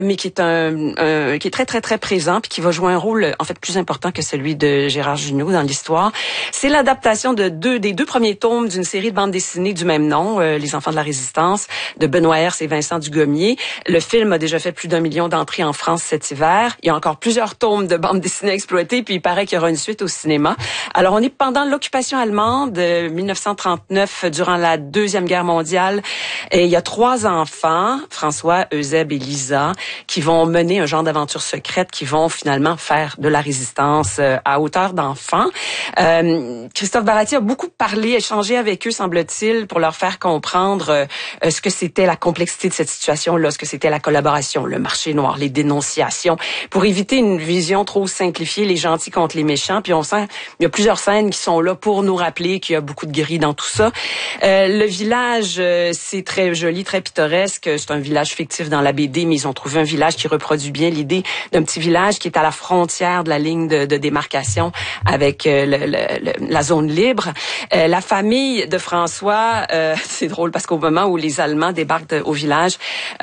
mais qui est très, très, très présent, puis qui va jouer un rôle, en fait, plus important que celui de Gérard Jugnot dans l'histoire. C'est l'adaptation des deux premiers tomes d'une série de bandes dessinées du même nom, Les Enfants de la Résistance, de Benoît Herse et Vincent Dugommier. Le film a déjà fait plus d'1 million d'entrées en France cet hiver. Il y a encore plusieurs tomes de bandes dessinées exploitées, puis il paraît qu'il y aura une suite au cinéma. Alors, on est pendant l'occupation allemande, 1939, durant la Deuxième Guerre mondiale. Et il y a 3 enfants, François, Eusèbe et Lisa, qui vont mener un genre d'aventure secrète, qui vont finalement faire de la résistance à hauteur d'enfants. Christophe Baratier a beaucoup parlé, échangé avec eux, semble-t-il, pour leur faire comprendre ce que c'était la complexité de cette situation-là, ce que c'était la collaboration, le marché noir, les dénonciations, pour éviter une vision trop simplifiée, les gentils contre les méchants. Puis on sent, il y a plusieurs scènes qui sont là pour nous rappeler qu'il y a beaucoup de gris dans tout ça. Le village, c'est très joli, très pittoresque. C'est un village fictif dans la BD, mais ils ont trouvé un village qui reproduit bien l'idée d'un petit village qui est à la frontière de la ligne de démarcation avec la zone libre. La famille de François, c'est drôle parce qu'au moment où les Allemands débarquent au village,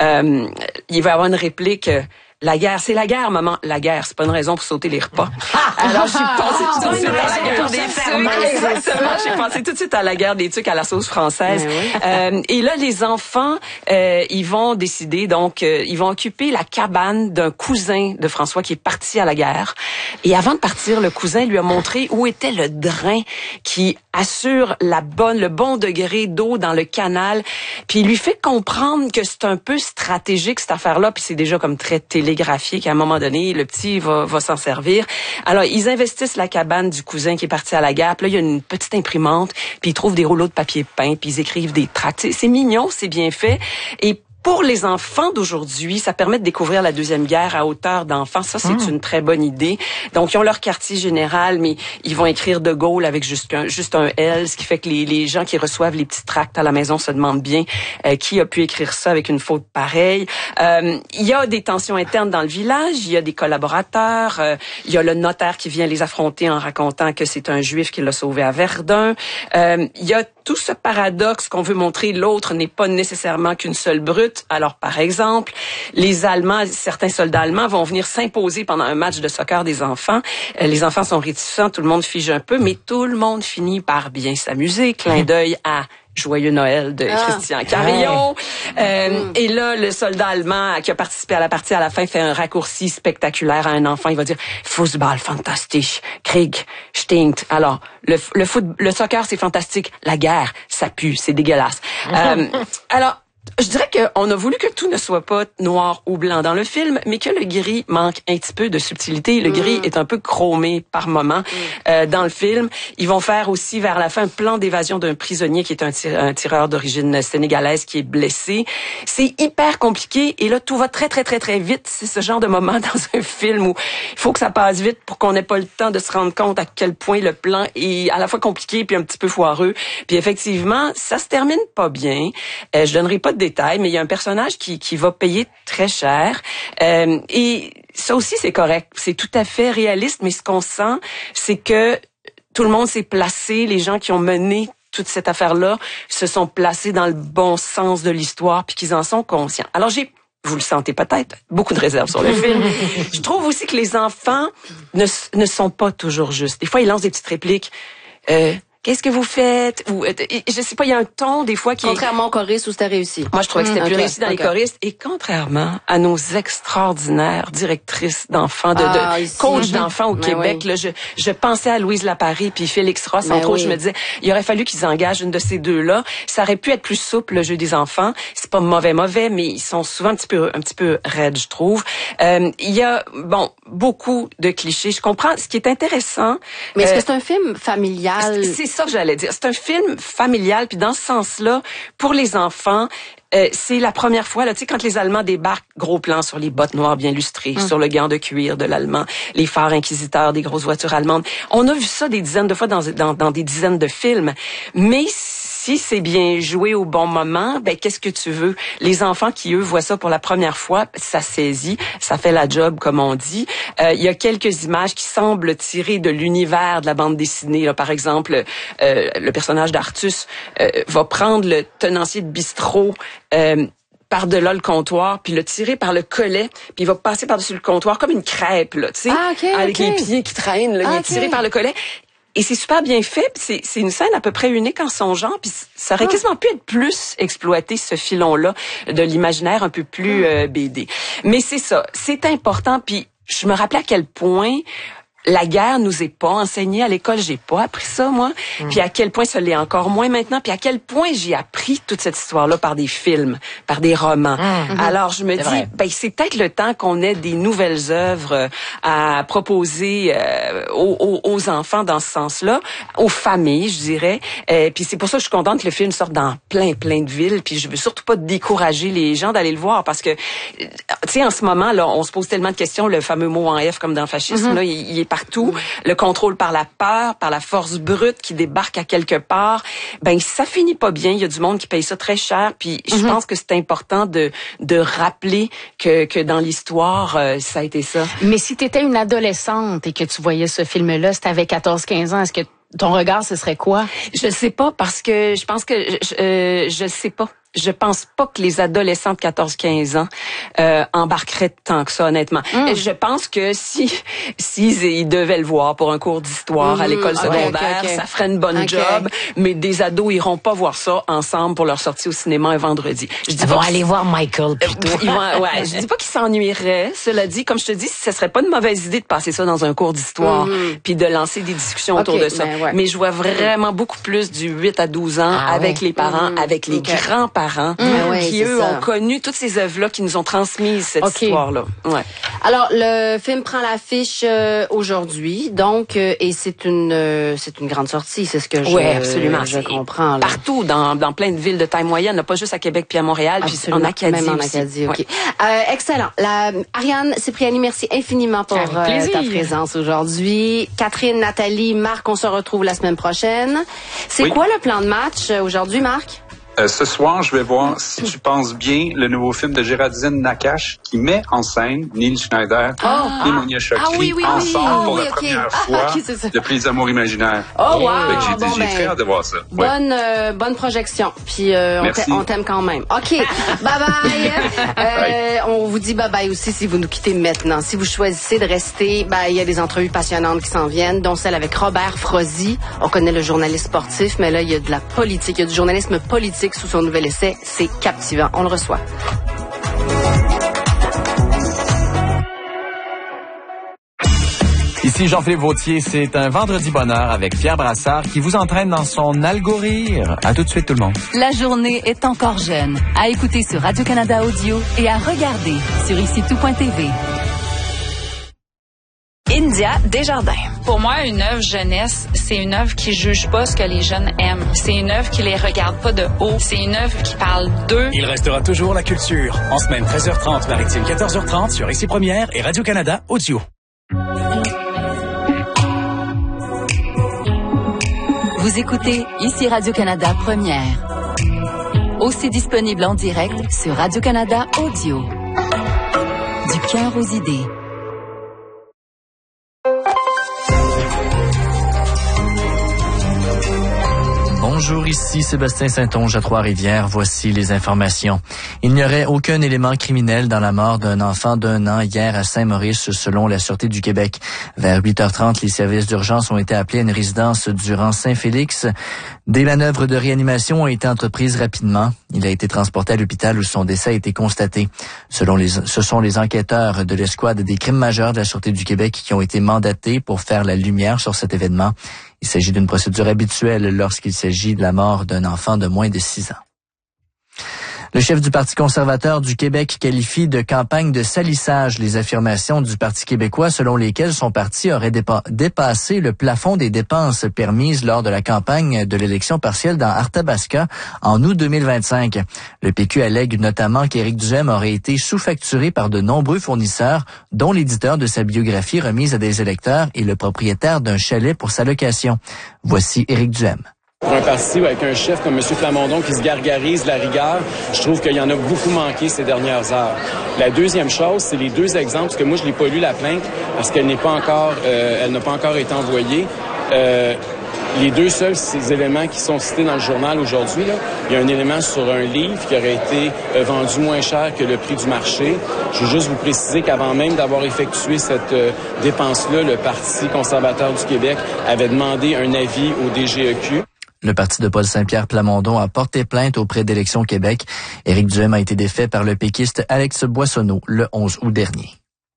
il va y avoir une réplique. La guerre, c'est la guerre, maman. La guerre, c'est pas une raison pour sauter les repas. Alors, j'ai pensé tout de suite à la guerre des tucs. Exactement. J'ai pensé tout de suite à la guerre des tucs à la sauce française. Oui. Et là, les enfants, ils vont décider, donc, ils vont occuper la cabane d'un cousin de François qui est parti à la guerre. Et avant de partir, le cousin lui a montré où était le drain qui assure le bon degré d'eau dans le canal. Puis il lui fait comprendre que c'est un peu stratégique, cette affaire-là, puis c'est déjà comme très télégraphié qu'à un moment donné, le petit va s'en servir. Alors, ils investissent la cabane du cousin qui est parti à la guerre. Puis là, il y a une petite imprimante, puis ils trouvent des rouleaux de papier peint, puis ils écrivent des tracts. C'est mignon, c'est bien fait. Et pour les enfants d'aujourd'hui, ça permet de découvrir la Deuxième Guerre à hauteur d'enfants. Ça, c'est une très bonne idée. Donc, ils ont leur quartier général, mais ils vont écrire de Gaulle avec juste un L, ce qui fait que les gens qui reçoivent les petits tracts à la maison se demandent bien qui a pu écrire ça avec une faute pareille. Il y a des tensions internes dans le village, il y a des collaborateurs, il y a le notaire qui vient les affronter en racontant que c'est un Juif qui l'a sauvé à Verdun. Il y a tout ce paradoxe qu'on veut montrer, l'autre n'est pas nécessairement qu'une seule brute. Alors, par exemple, les Allemands, certains soldats allemands vont venir s'imposer pendant un match de soccer des enfants. Les enfants sont réticents, tout le monde fige un peu, mais tout le monde finit par bien s'amuser. Clin d'œil à Joyeux Noël de Christian Carillon. Et là, le soldat allemand qui a participé à la partie à la fin fait un raccourci spectaculaire à un enfant. Il va dire « Fußball, fantastisch. Krieg, stinkt. » Alors, le soccer, c'est fantastique. La guerre, ça pue, c'est dégueulasse. Alors, je dirais qu'on a voulu que tout ne soit pas noir ou blanc dans le film, mais que le gris manque un petit peu de subtilité. Le gris est un peu chromé par moment dans le film. Ils vont faire aussi vers la fin un plan d'évasion d'un prisonnier qui est un tireur d'origine sénégalaise qui est blessé. C'est hyper compliqué et là tout va très très très très vite. C'est ce genre de moment dans un film où il faut que ça passe vite pour qu'on n'ait pas le temps de se rendre compte à quel point le plan est à la fois compliqué puis un petit peu foireux. Puis effectivement, ça se termine pas bien. Je donnerai pas de détails, mais il y a un personnage qui va payer très cher. Et ça aussi, c'est correct. C'est tout à fait réaliste, mais ce qu'on sent, c'est que tout le monde s'est placé, les gens qui ont mené toute cette affaire-là se sont placés dans le bon sens de l'histoire, puis qu'ils en sont conscients. Alors, vous le sentez peut-être, beaucoup de réserves sur le film. Je trouve aussi que les enfants ne sont pas toujours justes. Des fois, ils lancent des petites répliques. Qu'est-ce que vous faites? Ou je sais pas, il y a un ton des fois qui contrairement aux choristes où c'était réussi. Moi, je trouvais que c'était plus réussi dans les choristes. Et contrairement à nos extraordinaires directrices d'enfants, de coachs d'enfants au Québec, là, je pensais à Louise Laparie puis Félix Ross, entre autres. Je me disais, il aurait fallu qu'ils engagent une de ces deux-là. Ça aurait pu être plus souple, le jeu des enfants. C'est pas mauvais, mais ils sont souvent un petit peu raides, je trouve. Il y a, beaucoup de clichés. Je comprends. Ce qui est intéressant. Mais est-ce que c'est un film familial? C'est ça que j'allais dire. C'est un film familial, puis dans ce sens-là, pour les enfants, c'est la première fois, là, tu sais, quand les Allemands débarquent, gros plan sur les bottes noires bien lustrées, sur le gant de cuir de l'Allemand, les phares inquisiteurs des grosses voitures allemandes. On a vu ça des dizaines de fois dans des dizaines de films. Mais si c'est bien joué au bon moment, qu'est-ce que tu veux? Les enfants qui, eux, voient ça pour la première fois, ça saisit, ça fait la job, comme on dit. Il y a quelques images qui semblent tirer de l'univers de la bande dessinée. Là, par exemple, le personnage d'Artus va prendre le tenancier de bistrot par-delà le comptoir, puis le tirer par le collet, puis il va passer par-dessus le comptoir comme une crêpe, là, tu sais, avec les pieds qui traînent, là, il est tiré par le collet. Et c'est super bien fait, puis c'est une scène à peu près unique en son genre, puis ça aurait quasiment pu être plus exploité, ce filon-là, de l'imaginaire un peu plus BD. Mais c'est ça, c'est important, puis je me rappelais à quel point la guerre nous est pas enseignée à l'école, j'ai pas appris ça moi, puis à quel point ça l'est encore moins maintenant, puis à quel point j'ai appris toute cette histoire-là par des films, par des romans. Alors je me dis ben c'est peut-être le temps qu'on ait des nouvelles œuvres à proposer aux enfants dans ce sens-là, aux familles, je dirais. Puis c'est pour ça que je suis contente que le film sorte dans plein de villes, puis je veux surtout pas décourager les gens d'aller le voir parce que tu sais en ce moment là, on se pose tellement de questions, le fameux mot en F comme dans le fascisme là, il est partout, le contrôle par la peur, par la force brute qui débarque à quelque part, ben ça finit pas bien, il y a du monde qui paye ça très cher, puis je pense que c'est important de rappeler que dans l'histoire, ça a été ça. Mais si tu étais une adolescente et que tu voyais ce film-là, c'était avec 14-15 ans, est-ce que ton regard, ce serait quoi? Je sais pas, parce que je pense que je sais pas. Je pense pas que les adolescents de 14-15 ans embarqueraient tant que ça, honnêtement. Je pense que si ils devaient le voir pour un cours d'histoire à l'école secondaire, ça ferait une bonne job, mais des ados iront pas voir ça ensemble pour leur sortie au cinéma un vendredi. Je dis ils vont aller voir Michael plutôt. Je dis pas qu'ils s'ennuieraient. Cela dit, comme je te dis, ce serait pas une mauvaise idée de passer ça dans un cours d'histoire puis de lancer des discussions autour de ça. Mais je vois vraiment beaucoup plus du 8 à 12 ans avec les parents, avec les grands-parents qui, eux, ont connu toutes ces œuvres-là qui nous ont transmises cette histoire-là. Ouais. Alors, le film prend l'affiche aujourd'hui, donc, et c'est une grande sortie, c'est ce que je comprends. Là. Partout, dans plein de villes de taille moyenne, pas juste à Québec puis à Montréal, puis en Acadie même en Acadie, OK. Excellent. Ariane Cipriani, merci infiniment pour ta présence aujourd'hui. Catherine, Nathalie, Marc, on se retrouve la semaine prochaine. C'est quoi le plan de match aujourd'hui, Marc? Ce soir, je vais voir, si tu penses bien, le nouveau film de Géraldine Nakache qui met en scène Neil Schneider et Monia Chokri ensemble pour la première fois depuis Les Amours imaginaires. J'ai très hâte de voir ça. Bonne projection. Puis on t'aime quand même. OK. Bye-bye. On vous dit bye-bye aussi si vous nous quittez maintenant. Si vous choisissez de rester, il y a des entrevues passionnantes qui s'en viennent, dont celle avec Robert Frozy. On connaît le journaliste sportif, mais là, il y a de la politique, il y a du journalisme politique sous son nouvel essai. C'est captivant. On le reçoit. Ici Jean-Philippe Vautier, c'est un vendredi bonheur avec Pierre Brassard qui vous entraîne dans son algorithme. À tout de suite tout le monde. La journée est encore jeune. À écouter sur Radio-Canada Audio et à regarder sur icitout.tv. India Desjardins. Pour moi, une œuvre jeunesse, c'est une œuvre qui juge pas ce que les jeunes aiment. C'est une œuvre qui les regarde pas de haut. C'est une œuvre qui parle d'eux. Il restera toujours la culture. En semaine 13h30, maritime 14h30 sur Ici Première et Radio-Canada Audio. Vous écoutez Ici Radio-Canada Première. Aussi disponible en direct sur Radio-Canada Audio. Du cœur aux idées. Bonjour, ici Sébastien Saint-Onge à Trois-Rivières. Voici les informations. Il n'y aurait aucun élément criminel dans la mort d'un enfant d'1 an hier à Saint-Maurice, selon la Sûreté du Québec. Vers 8h30, les services d'urgence ont été appelés à une résidence du rang Saint-Félix. Des manœuvres de réanimation ont été entreprises rapidement. Il a été transporté à l'hôpital où son décès a été constaté. Ce sont les enquêteurs de l'escouade des crimes majeurs de la Sûreté du Québec qui ont été mandatés pour faire la lumière sur cet événement. Il s'agit d'une procédure habituelle lorsqu'il s'agit de la mort d'un enfant de moins de 6 ans. Le chef du Parti conservateur du Québec qualifie de campagne de salissage les affirmations du Parti québécois selon lesquelles son parti aurait dépassé le plafond des dépenses permises lors de la campagne de l'élection partielle dans Arthabaska en août 2025. Le PQ allègue notamment qu'Éric Duhem aurait été sous-facturé par de nombreux fournisseurs, dont l'éditeur de sa biographie remise à des électeurs et le propriétaire d'un chalet pour sa location. Voici Éric Duhem. Pour un parti avec un chef comme M. Plamondon qui se gargarise la rigueur, je trouve qu'il y en a beaucoup manqué ces dernières heures. La deuxième chose, c'est les deux exemples, parce que moi, je n'ai pas lu la plainte parce qu'elle n'a pas encore été envoyée. les deux seuls ces éléments qui sont cités dans le journal aujourd'hui, là, il y a un élément sur un livre qui aurait été vendu moins cher que le prix du marché. Je veux juste vous préciser qu'avant même d'avoir effectué cette dépense-là, le Parti conservateur du Québec avait demandé un avis au DGEQ. Le parti de Paul Saint-Pierre Plamondon a porté plainte auprès d'Élections Québec. Éric Duhem a été défait par le péquiste Alex Boissonneau le 11 août dernier.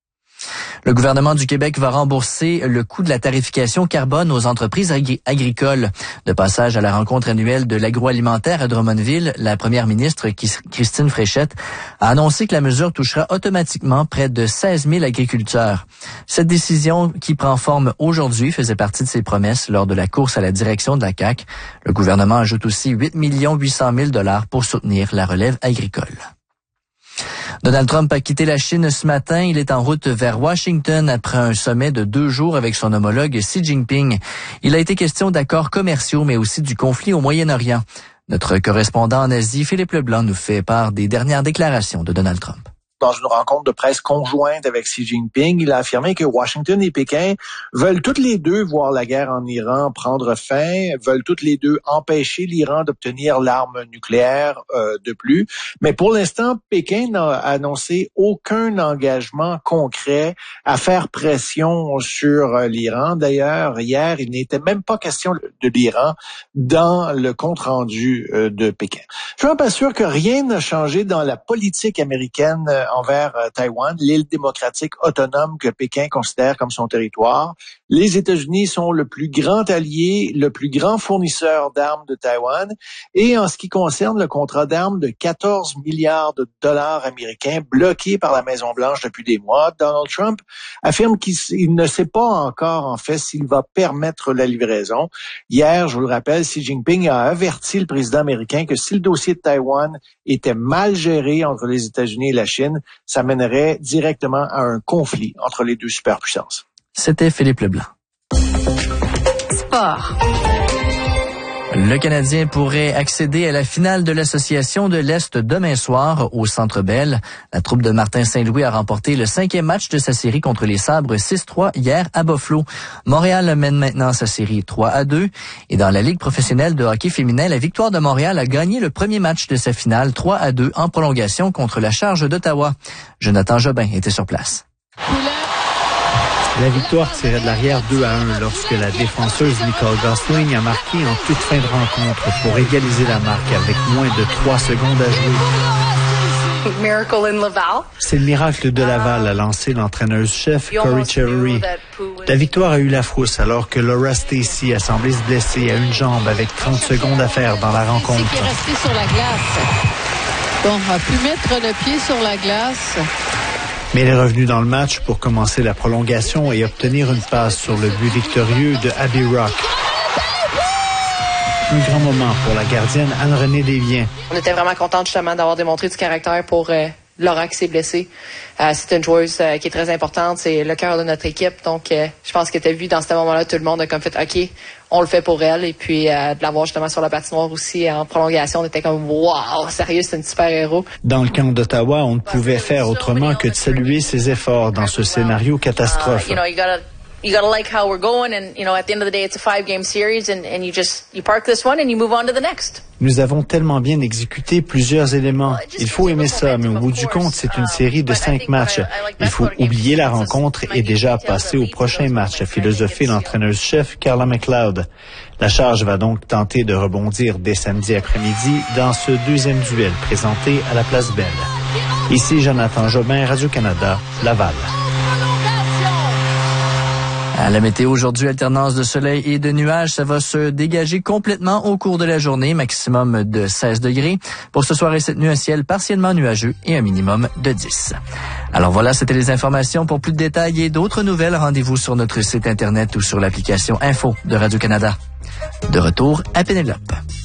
Le gouvernement du Québec va rembourser le coût de la tarification carbone aux entreprises agricoles. De passage à la rencontre annuelle de l'agroalimentaire à Drummondville, la première ministre Christine Fréchette a annoncé que la mesure touchera automatiquement près de 16 000 agriculteurs. Cette décision qui prend forme aujourd'hui faisait partie de ses promesses lors de la course à la direction de la CAQ. Le gouvernement ajoute aussi 8 800 000 $ pour soutenir la relève agricole. Donald Trump a quitté la Chine ce matin. Il est en route vers Washington après un sommet de 2 jours avec son homologue Xi Jinping. Il a été question d'accords commerciaux, mais aussi du conflit au Moyen-Orient. Notre correspondant en Asie, Philippe Leblanc, nous fait part des dernières déclarations de Donald Trump. Dans une rencontre de presse conjointe avec Xi Jinping, il a affirmé que Washington et Pékin veulent toutes les deux voir la guerre en Iran prendre fin, veulent toutes les deux empêcher l'Iran d'obtenir l'arme nucléaire de plus. Mais pour l'instant, Pékin n'a annoncé aucun engagement concret à faire pression sur l'Iran. D'ailleurs, hier, il n'était même pas question de l'Iran dans le compte-rendu de Pékin. Je suis pas sûr que rien n'a changé dans la politique américaine envers Taïwan, l'île démocratique autonome que Pékin considère comme son territoire. Les États-Unis sont le plus grand allié, le plus grand fournisseur d'armes de Taïwan. Et en ce qui concerne le contrat d'armes de 14 milliards de dollars américains bloqué par la Maison-Blanche depuis des mois, Donald Trump affirme qu'il ne sait pas encore, en fait, s'il va permettre la livraison. Hier, je vous le rappelle, Xi Jinping a averti le président américain que si le dossier de Taïwan était mal géré entre les États-Unis et la Chine, ça mènerait directement à un conflit entre les deux superpuissances. C'était Philippe Leblanc. Sport. Le Canadien pourrait accéder à la finale de l'Association de l'Est demain soir au Centre Bell. La troupe de Martin Saint-Louis a remporté le 5e match de sa série contre les Sabres 6-3 hier à Buffalo. Montréal mène maintenant sa série 3-2. Et dans la Ligue professionnelle de hockey féminin, la Victoire de Montréal a gagné le premier match de sa finale 3-2 en prolongation contre la Charge d'Ottawa. Jonathan Jobin était sur place. La victoire tirait de l'arrière 2-1 lorsque la défenseuse Nicole Gosling a marqué en toute fin de rencontre pour égaliser la marque avec moins de 3 secondes à jouer. Miracle in Laval. C'est le miracle de Laval, a lancé l'entraîneuse-chef Corey Cherry. La victoire a eu la frousse alors que Laura Stacey a semblé se blesser à une jambe avec 30 secondes à faire dans la rencontre. C'est qui est resté sur la glace. Donc, on a pu mettre le pied sur la glace. Mais elle est revenue dans le match pour commencer la prolongation et obtenir une passe sur le but victorieux de Abby Rock. Un grand moment pour la gardienne Anne-Renée Desviens. On était vraiment contente justement d'avoir démontré du caractère pour Laura qui s'est blessée. C'est une joueuse qui est très importante, c'est le cœur de notre équipe. Donc je pense que tu as vu dans ce moment-là, tout le monde a comme fait OK, on le fait pour elle. Et puis de l'avoir justement sur la patinoire aussi en prolongation, on était comme wow, sérieux, c'est une super héros. Dans le camp d'Ottawa, on ne pouvait faire autrement que de saluer ses efforts dans ce scénario catastrophe. You gotta like how we're going, and at the end of the day, it's a 5-game series, and you park this one and you move on to the next. Nous avons tellement bien exécuté plusieurs éléments. Il faut aimer ça, mais au bout du compte, c'est une série de 5 matchs. Il faut oublier la rencontre et déjà passer au prochain match, a philosophé l'entraîneuse-chef Carla McLeod. La Charge va donc tenter de rebondir dès samedi après-midi dans ce deuxième duel présenté à la Place Belle. Ici Jonathan Jobin, Radio-Canada, Laval. À la météo aujourd'hui, alternance de soleil et de nuages, ça va se dégager complètement au cours de la journée, maximum de 16 degrés. Pour ce soir et cette nuit, un ciel partiellement nuageux et un minimum de 10. Alors voilà, c'était les informations. Pour plus de détails et d'autres nouvelles, rendez-vous sur notre site Internet ou sur l'application Info de Radio-Canada. De retour à Pénélope.